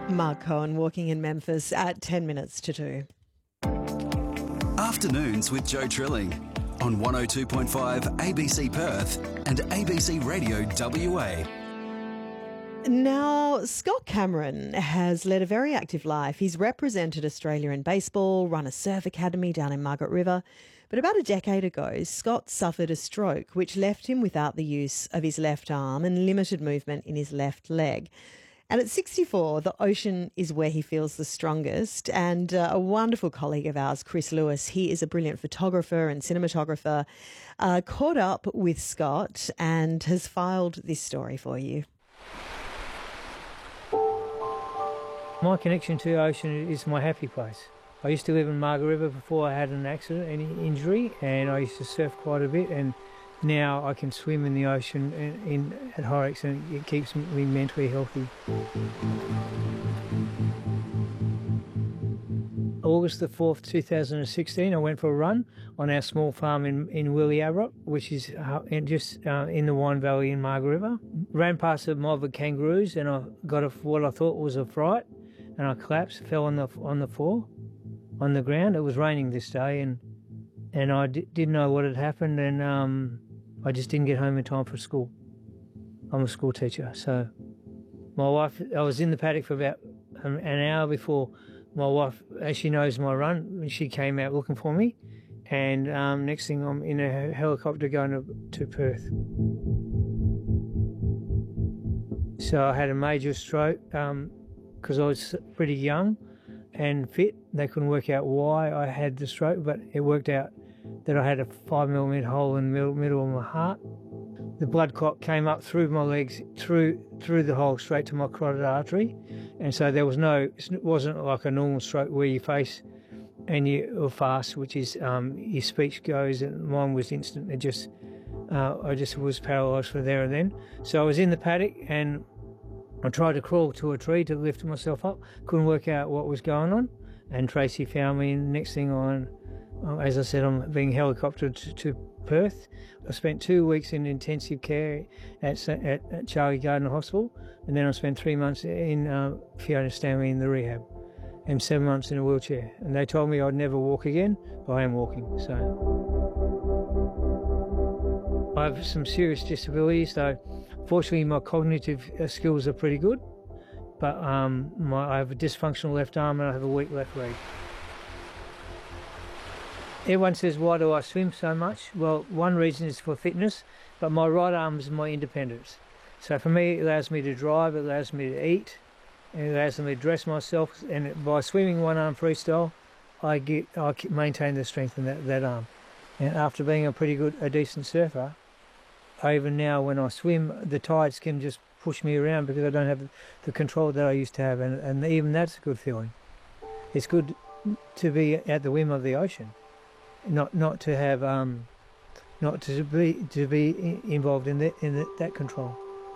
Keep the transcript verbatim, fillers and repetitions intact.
Mark Cohen walking in Memphis at ten minutes to two. Afternoons with Joe Trilling on one oh two point five A B C Perth and A B C Radio W A. Now, Scott Cameron has led a very active life. He's represented Australia in baseball, run a surf academy down in Margaret River. But about a decade ago, Scott suffered a stroke, which left him without the use of his left arm and limited movement in his left leg. And at sixty-four, the ocean is where he feels the strongest. And uh, a wonderful colleague of ours, Chris Lewis, he is a brilliant photographer and cinematographer, uh, caught up with Scott and has filed this story for you. My connection to the ocean is my happy place. I used to live in Margaret River before I had an accident, any injury, and I used to surf quite a bit, and now I can swim in the ocean in, in at Horrocks, and it keeps me mentally healthy. August the fourth, two thousand sixteen, I went for a run on our small farm in, in Williabrot, which is uh, in just uh, in the Wine Valley in Margaret River. Ran past a mob of kangaroos, and I got a, what I thought was a fright, and I collapsed, fell on the on the floor, on the ground. It was raining this day, and and I d- didn't know what had happened, and um, I just didn't get home in time for school. I'm a school teacher, so my wife, I was in the paddock for about an, an hour before my wife, as she knows my run, she came out looking for me, and um, next thing I'm in a helicopter going to, to Perth. So I had a major stroke because um, I was pretty young and fit. They couldn't work out why I had the stroke, but it worked out that I had a five millimetre hole in the middle, middle of my heart. The blood clot came up through my legs, through through the hole straight to my carotid artery, and so there was no, it wasn't like a normal stroke where you face and you or fast, which is um, your speech goes, and mine was instant. It just, uh, I just was paralysed for there and then. So I was in the paddock and I tried to crawl to a tree to lift myself up, couldn't work out what was going on, and Tracy found me, and next thing on, as I said, I'm being helicoptered to, to Perth. I spent two weeks in intensive care at, at, at Charlie Gardner Hospital, and then I spent three months in uh, Fiona Stanley in the rehab, and seven months in a wheelchair. And they told me I'd never walk again, but I am walking. So I have some serious disabilities, though. Fortunately, my cognitive skills are pretty good, but um, my, I have a dysfunctional left arm and I have a weak left leg. Everyone says, why do I swim so much? Well, one reason is for fitness, but my right arm is my independence. So for me, it allows me to drive, it allows me to eat, it allows me to dress myself, and by swimming one arm freestyle, I get I maintain the strength in that, that arm. And after being a pretty good, a decent surfer, even now when I swim, the tides can just push me around because I don't have the control that I used to have, and, and even that's a good feeling. It's good to be at the whim of the ocean. Not not to have um, not to be to be involved in that in that, that control.